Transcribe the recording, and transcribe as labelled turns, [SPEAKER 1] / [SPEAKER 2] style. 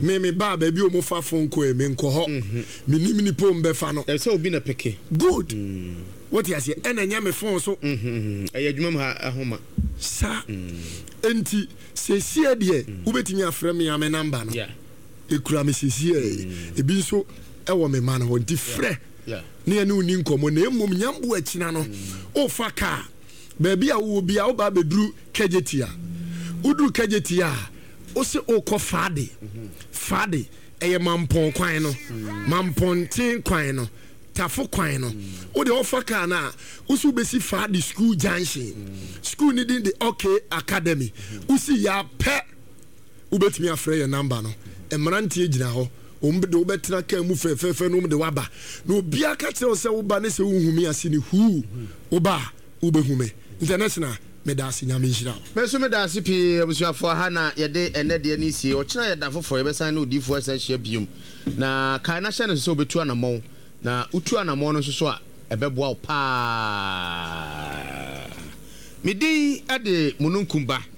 [SPEAKER 1] me ba baby o mo fa phone ko e me nko ho me nim ni pom be fa no
[SPEAKER 2] e say obi na peke
[SPEAKER 1] good what you say ena nya me phone so
[SPEAKER 2] e adwuma ha ahoma
[SPEAKER 1] sa enti se sie de ubetimi afra me ya me number no e kura me se sie e bi so e wo me man ho di frɛ ne ene uni nkomo na emom nyambo akina no o fa ka baby a wo bia wo ba beduru kajetia uduru kajetia o se o ko fade eye mampon kwan no mampon tin kwan no tafo kwan no o de offer ka na usu besi fade school junction school ni din the okay academy usi ya pe ubetimi afre your number no emrantie gina ho ombe wo betra ka mu fefefe no de waba no bia ka tell se wo ba ne se wuhumi ase ni hu wo ba wo behume international medasi nyame nhira
[SPEAKER 2] meso medasi pi abusuafo ha na yede enede ne sie o kina yeda fofo yebesan na odifo asan hia biom na kan na hye ne so betu anamon na utu anamon no so a ebeboa pa midi ade mununkumba